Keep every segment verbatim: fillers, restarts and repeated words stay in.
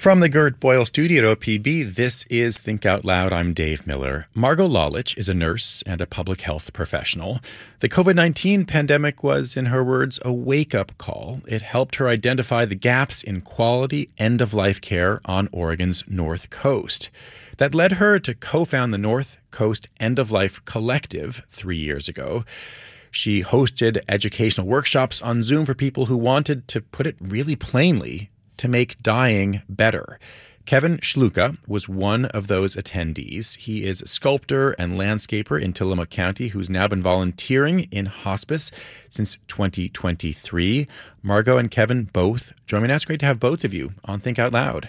From the Gert Boyle Studio at O P B, this is Think Out Loud. I'm Dave Miller. Margot Lalich is a nurse and a public health professional. The covid nineteen pandemic was, in her words, a wake-up call. It helped her identify the gaps in quality end-of-life care on Oregon's North Coast. That led her to co-found the North Coast End-of-Life Collective three years ago. She hosted educational workshops on Zoom for people who wanted, to put it really plainly, to make dying better. Kevin Schluka was one of those attendees. He is a sculptor and landscaper in Tillamook County who's now been volunteering in hospice since twenty twenty-three. Margot and Kevin both join me now. It's great to have both of you on Think Out Loud.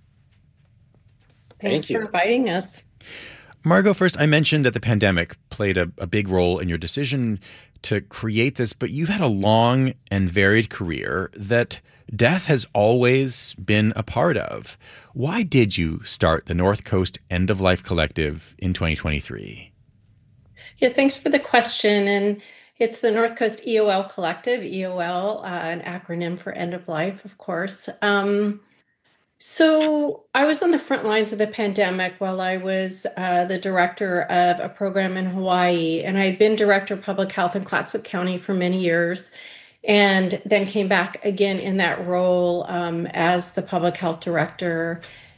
Thanks Thank you for inviting us. Margot, first, I mentioned that the pandemic played a, a big role in your decision to create this, but you've had a long and varied career that death has always been a part of. Why did you start the North Coast End-of-Life Collective in twenty twenty-three? Yeah, thanks for the question. And it's the North Coast E O L Collective, E O L, uh, an acronym for end of life, of course. Um, so I was on the front lines of the pandemic while I was uh, the director of a program in Hawaii, and I had been director of public health in Clatsop County for many years, and then came back again in that role um, as the public health director.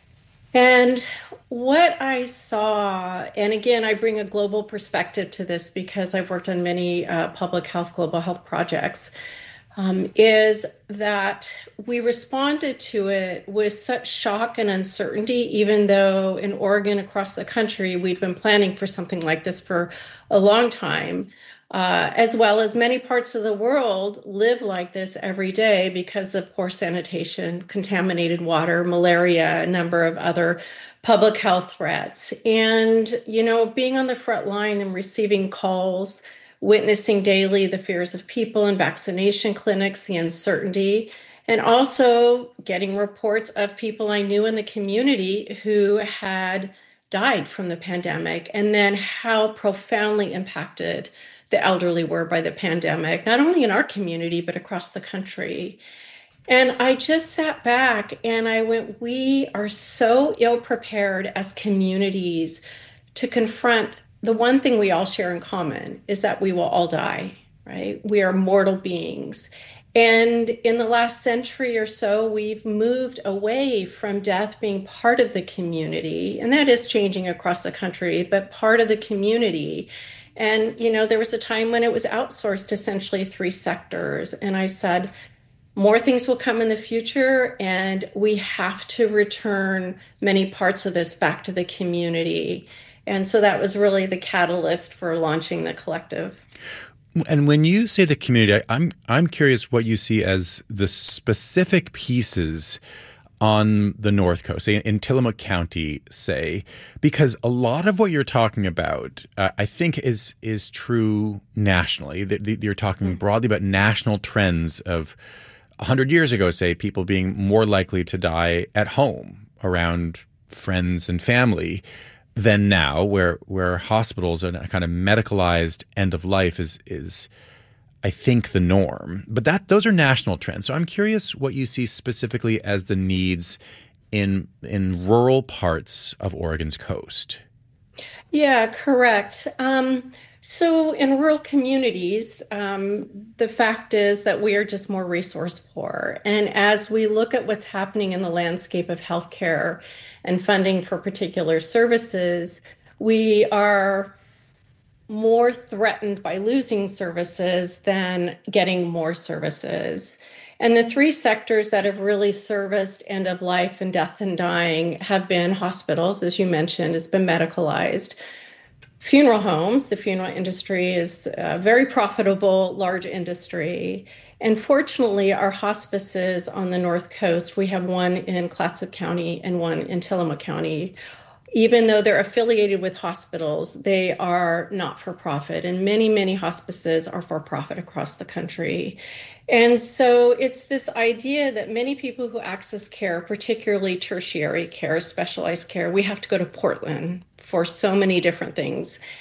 And what I saw, and again, I bring a global perspective to this because I've worked on many uh, public health, global health projects, um, is that we responded to it with such shock and uncertainty, even though in Oregon, across the country, we'd been planning for something like this for a long time. Uh, as well as many parts of the world live like this every day because of poor sanitation, contaminated water, malaria, a number of other public health threats. And, you know, being on the front line and receiving calls, witnessing daily the fears of people in vaccination clinics, the uncertainty, and also getting reports of people I knew in the community who had died from the pandemic, and then how profoundly impacted the elderly were by the pandemic, not only in our community, but across the country. And I just sat back and I went, we are so ill prepared as communities to confront the one thing we all share in common is that we will all die, right? We are mortal beings. And in the last century or so, we've moved away from death being part of the community. And that is changing across the country, but part of the community. And, you know, there was a time when it was outsourced to essentially three sectors. And I said, more things will come in the future, and we have to return many parts of this back to the community. And so that was really the catalyst for launching the collective. And when you say the community, I'm I'm curious what you see as the specific pieces on the North Coast, say in Tillamook County, say, because a lot of what you're talking about, uh, I think, is is true nationally. The, the, you're talking broadly about national trends of one hundred years ago, say, people being more likely to die at home around friends and family than now, where where hospitals and a kind of medicalized end of life is is. I think, the norm. But that those are national trends. So I'm curious what you see specifically as the needs in in rural parts of Oregon's coast. Yeah, correct. Um, so in rural communities, um, the fact is that we are just more resource poor. And as we look at what's happening in the landscape of healthcare and funding for particular services, we are more threatened by losing services than getting more services. And the three sectors that have really serviced end of life and death and dying have been hospitals, as you mentioned, has been medicalized. Funeral homes, the funeral industry is a very profitable, large industry. And fortunately, our hospices on the North Coast, we have one in Clatsop County and one in Tillamook County. Even though they're affiliated with hospitals, they are not for profit. And many, many hospices are for profit across the country. And so it's this idea that many people who access care, particularly tertiary care, specialized care, we have to go to Portland for so many different things.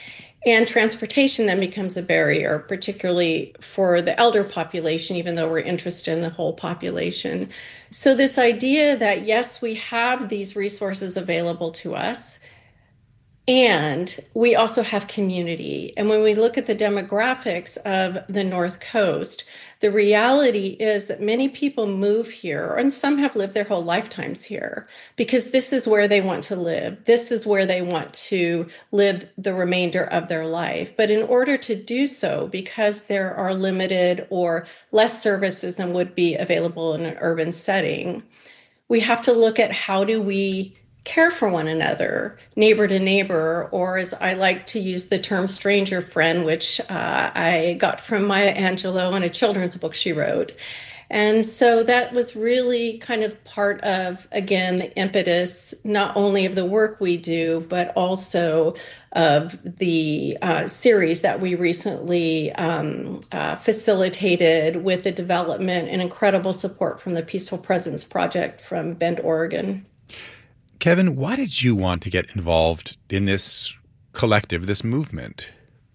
And transportation then becomes a barrier, particularly for the elder population, even though we're interested in the whole population. So, this idea that yes, we have these resources available to us, and we also have community. And when we look at the demographics of the North Coast, the reality is that many people move here, and some have lived their whole lifetimes here, because this is where they want to live. This is where they want to live the remainder of their life. But in order to do so, because there are limited or less services than would be available in an urban setting, we have to look at how do we care for one another, neighbor to neighbor, or as I like to use the term stranger friend, which uh, I got from Maya Angelou in a children's book she wrote. And so that was really kind of part of, again, the impetus, not only of the work we do, but also of the uh, series that we recently um, uh, facilitated with the development and incredible support from the Peaceful Presence Project from Bend, Oregon. Kevin, why did you want to get involved in this collective, this movement?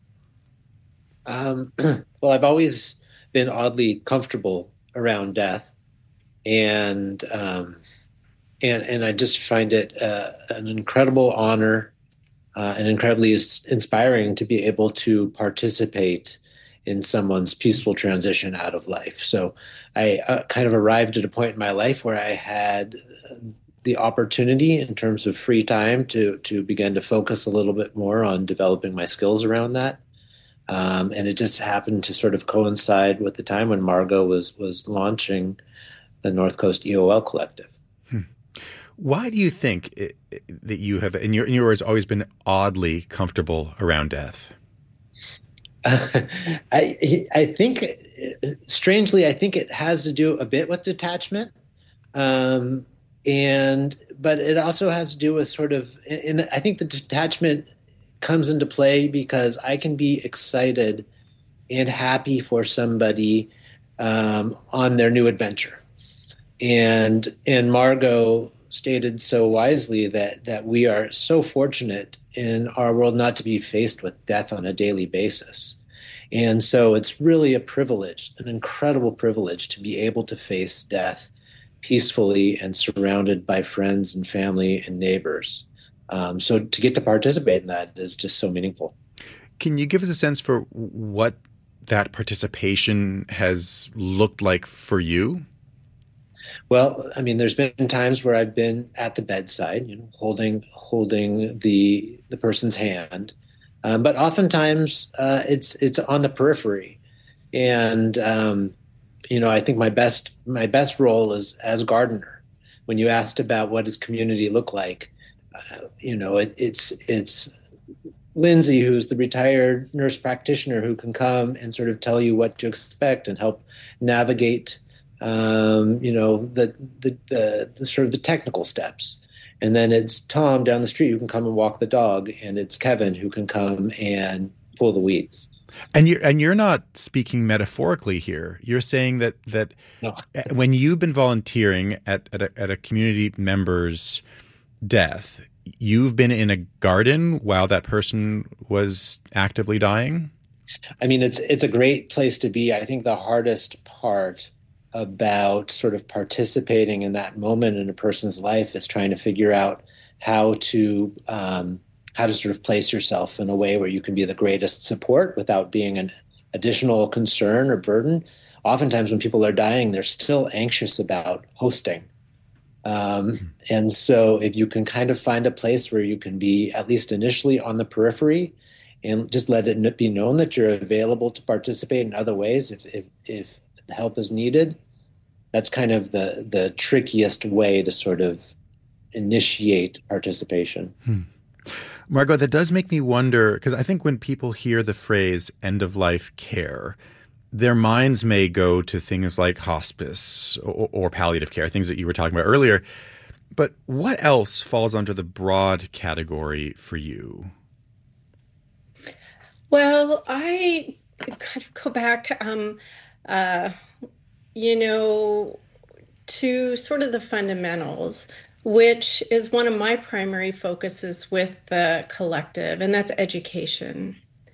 Um, well, I've always been oddly comfortable around death, and um, and and I just find it uh, an incredible honor uh, and incredibly inspiring to be able to participate in someone's peaceful transition out of life. So I uh, kind of arrived at a point in my life where I had the opportunity in terms of free time to to begin to focus a little bit more on developing my skills around that. Um, and it just happened to sort of coincide with the time when Margot was was launching the North Coast E O L Collective. Hmm. Why do you think it, it, that you have, in your, in your words, always been oddly comfortable around death? Uh, I I think, strangely, I think it has to do a bit with detachment. Um, And, but it also has to do with sort of, and I think the detachment comes into play because I can be excited and happy for somebody um, on their new adventure. And, and Margot stated so wisely that, that we are so fortunate in our world not to be faced with death on a daily basis. And so it's really a privilege, an incredible privilege to be able to face death peacefully and surrounded by friends and family and neighbors. Um, so to get to participate in that is just so meaningful. Can you give us a sense for what that participation has looked like for you? Well, I mean, there's been times where I've been at the bedside, you know, holding holding the the person's hand, um, but oftentimes uh, it's it's on the periphery, and um, you know, I think my best my best role is as gardener. When you asked about what does community look like, uh, you know, it, it's it's Lindsay, who's the retired nurse practitioner, who can come and sort of tell you what to expect and help navigate, um, you know, the, the the the sort of the technical steps. And then it's Tom down the street who can come and walk the dog, and it's Kevin who can come and pull the weeds. And you're and you're not speaking metaphorically here. You're saying that that No. when you've been volunteering at at a, at a community member's death, you've been in a garden while that person was actively dying? I mean, it's it's a great place to be. I think the hardest part about sort of participating in that moment in a person's life is trying to figure out how to um, how to sort of place yourself in a way where you can be the greatest support without being an additional concern or burden. Oftentimes when people are dying, they're still anxious about hosting. Um, and so if you can kind of find a place where you can be at least initially on the periphery and just let it be known that you're available to participate in other ways if if, if help is needed, that's kind of the, the trickiest way to sort of initiate participation. Hmm. Margot, that does make me wonder, because I think when people hear the phrase end-of-life care, their minds may go to things like hospice or, or palliative care, things that you were talking about earlier. But what else falls under the broad category for you? Well, I kind of go back, um, uh, you know, to sort of the fundamentals, which is one of my primary focuses with the collective, and that's education.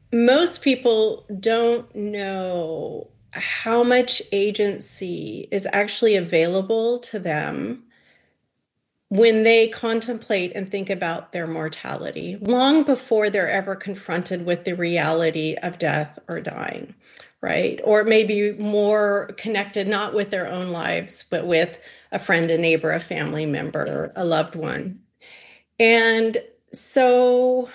Most people don't know how much agency is actually available to them when they contemplate and think about their mortality, long before they're ever confronted with the reality of death or dying, right? Or maybe more connected, not with their own lives, but with a friend, a neighbor, a family member, a loved one. And so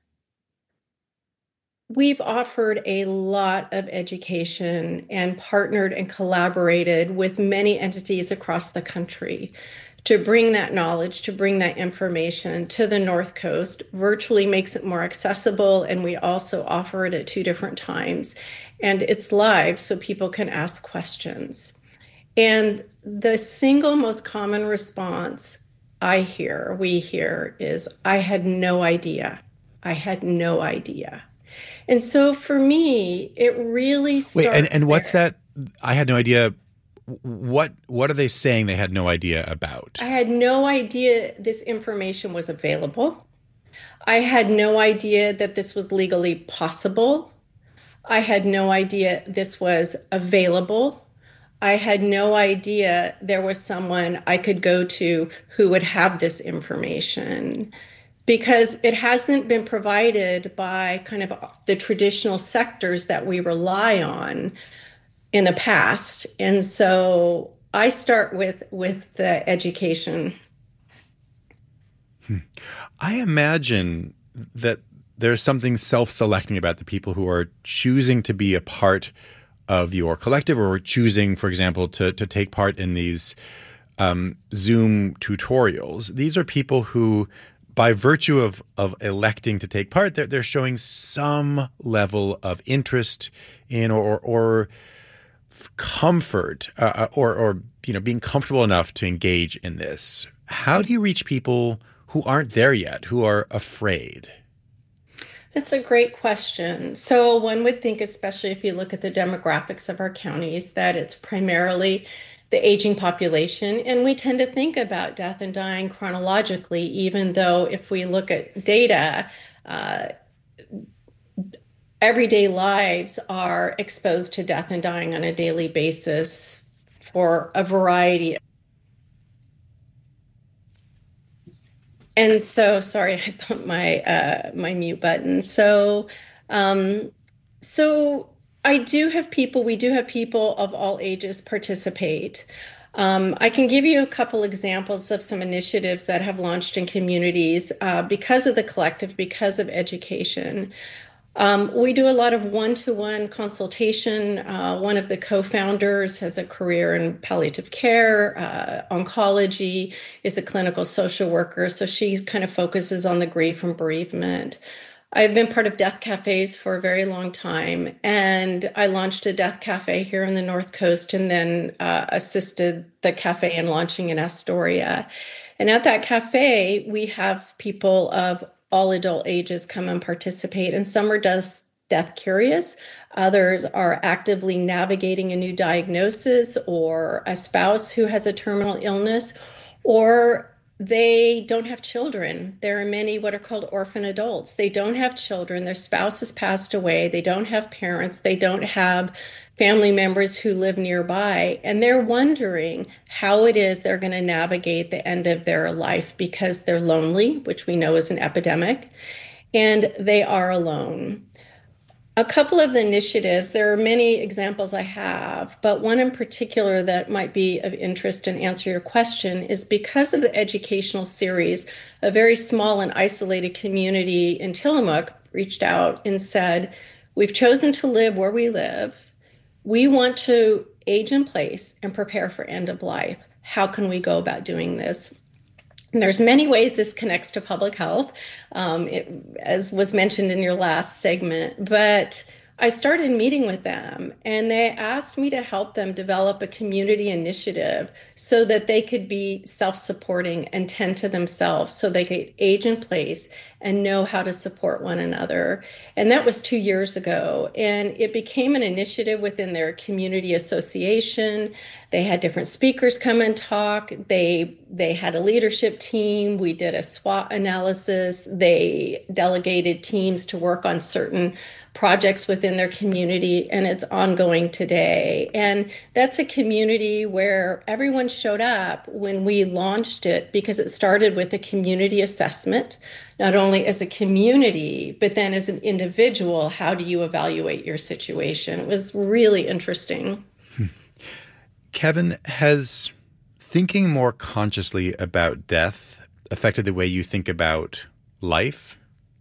we've offered a lot of education and partnered and collaborated with many entities across the country to bring that knowledge, to bring that information to the North Coast. Virtually makes it more accessible, and we also offer it at two different times. And it's live, so people can ask questions. And the single most common response I hear, we hear, is, I had no idea. I had no idea. And so for me, it really starts Wait, and, and what's there. that? I had no idea. What what are they saying they had no idea about? I had no idea this information was available. I had no idea that this was legally possible. I had no idea this was available. I had no idea there was someone I could go to who would have this information, because it hasn't been provided by kind of the traditional sectors that we rely on in the past. And so I start with with the education. Hmm. I imagine that there's something self-selecting about the people who are choosing to be a part of your collective, or choosing, for example, to to take part in these um, Zoom tutorials. These are people who, by virtue of of electing to take part, they're, they're showing some level of interest in or or comfort uh, or or you know being comfortable enough to engage in this. How do you reach people who aren't there yet, who are afraid? That's a great question. So one would think, especially if you look at the demographics of our counties, that it's primarily the aging population. And we tend to think about death and dying chronologically, even though if we look at data, uh, everyday lives are exposed to death and dying on a daily basis for a variety. And so, sorry, I bumped my uh, my mute button. So, um, so I do have people. We do have people of all ages participate. Um, I can give you a couple examples of some initiatives that have launched in communities uh, because of the collective, because of education. Um, we do a lot of one-to-one consultation. Uh, one of the co-founders has a career in palliative care, uh, oncology, is a clinical social worker. So she kind of focuses on the grief and bereavement. I've been part of death cafes for a very long time, and I launched a death cafe here in the North Coast, and then uh, assisted the cafe in launching in Astoria. And at that cafe, we have people of all adult ages come and participate, and some are just death curious. Others are actively navigating a new diagnosis, or a spouse who has a terminal illness, or they don't have children. There are many what are called orphan adults. They don't have children. Their spouse has passed away. They don't have parents. They don't have family members who live nearby. And they're wondering how it is they're going to navigate the end of their life, because they're lonely, which we know is an epidemic, and they are alone. A couple of the initiatives, there are many examples I have, but one in particular that might be of interest and answer your question is because of the educational series, a very small and isolated community in Tillamook reached out and said, we've chosen to live where we live. We want to age in place and prepare for end of life. How can we go about doing this? And there's many ways this connects to public health, um, it, as was mentioned in your last segment, but I started meeting with them, and they asked me to help them develop a community initiative so that they could be self-supporting and tend to themselves, so they could age in place and know how to support one another. And that was two years ago. And it became an initiative within their community association. They had different speakers come and talk. They they had a leadership team. We did a SWOT analysis. They delegated teams to work on certain projects within their community, and it's ongoing today. And that's a community where everyone showed up when we launched it, because it started with a community assessment, not only as a community, but then as an individual. How do you evaluate your situation? It was really interesting. Kevin, has thinking more consciously about death affected the way you think about life?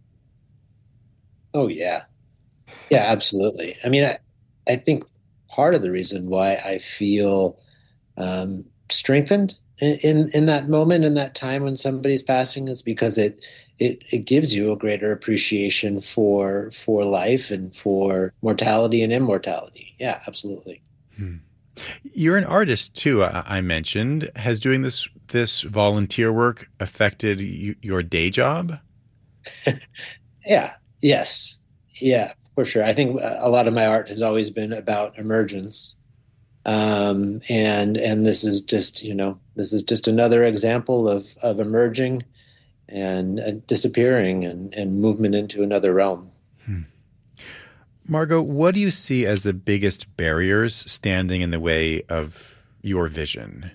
Oh, yeah. Yeah, absolutely. I mean, I, I think part of the reason why I feel um, strengthened in, in, in that moment, in that time when somebody's passing, is because it, it, it gives you a greater appreciation for, for life and for mortality and immortality. Yeah, absolutely. Hmm. You're an artist too, I mentioned. Has doing this this volunteer work affected you, your day job? yeah. Yes. Yeah, for sure. I think a lot of my art has always been about emergence, um, and and this is just you know this is just another example of of emerging and uh, disappearing and, and movement into another realm. Hmm. Margot, what do you see as the biggest barriers standing in the way of your vision?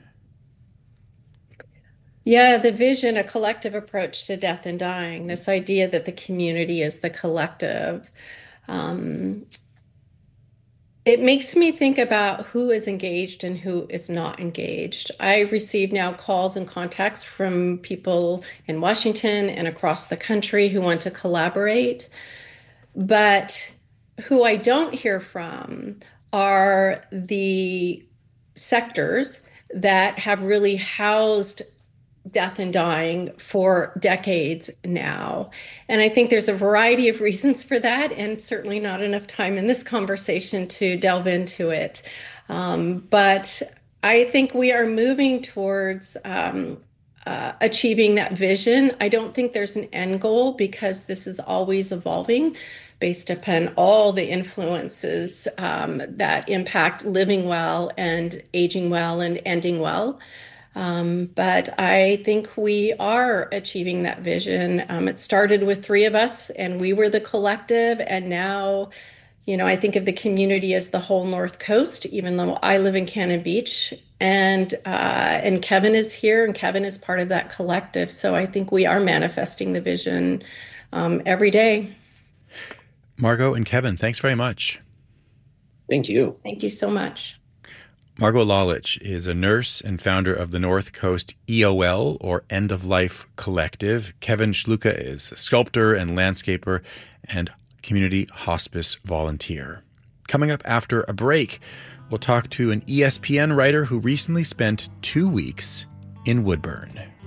Yeah, the vision, a collective approach to death and dying, this idea that the community is the collective. Um, it makes me think about who is engaged and who is not engaged. I receive now calls and contacts from people in Washington and across the country who want to collaborate, but who I don't hear from are the sectors that have really housed death and dying for decades now. And I think there's a variety of reasons for that, and certainly not enough time in this conversation to delve into it. Um, but I think we are moving towards um, uh, achieving that vision. I don't think there's an end goal, because this is always evolving based upon all the influences um, that impact living well and aging well and ending well. Um, but I think we are achieving that vision. Um, it started with three of us, and we were the collective. And now, you know, I think of the community as the whole North Coast, even though I live in Cannon Beach. And uh, and Kevin is here, and Kevin is part of that collective. So I think we are manifesting the vision um, every day. Margot and Kevin, thanks very much. Thank you. Thank you so much. Margot Lalich is a nurse and founder of the North Coast E O L, or End of Life Collective. Kevin Schluka is a sculptor and landscaper and community hospice volunteer. Coming up after a break, we'll talk to an E S P N writer who recently spent two weeks in Woodburn.